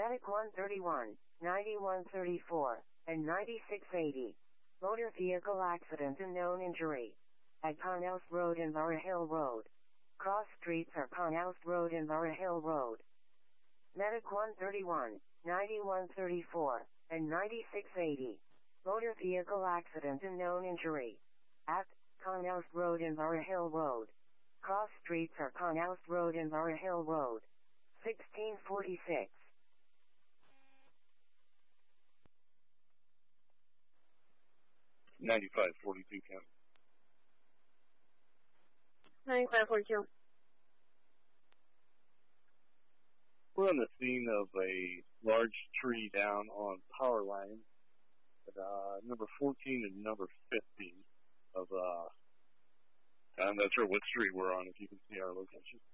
Medic 131, 9134, and 9680. Motor vehicle accident and known injury. At Connells Road and Borough Hill Road. Cross streets are Connells Road and Borough Hill Road. Medic 131, 9134, and 9680. Motor vehicle accident and known injury. At Connells Road and Borough Hill Road. Cross streets are Connells Road and Borough Hill Road. 1646. 9542 count. 9542. We're on the scene of a large tree down on power line at number 14 and number 15 of I'm not sure what street we're on if you can see our location.